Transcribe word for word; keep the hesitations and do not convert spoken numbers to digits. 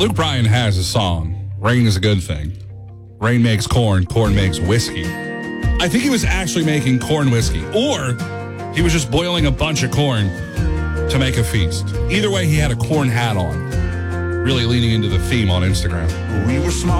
Luke Bryan has a song, Rain is a Good Thing. Rain makes corn, corn makes whiskey. I think he was actually making corn whiskey, or he was just boiling a bunch of corn to make a feast. Either way, he had a corn hat on, really leaning into the theme on Instagram. We were small.